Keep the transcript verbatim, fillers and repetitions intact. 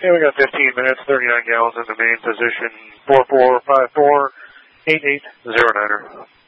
Okay, we got fifteen minutes, thirty-nine gallons in the main position, four four five four, eight eight zero niner.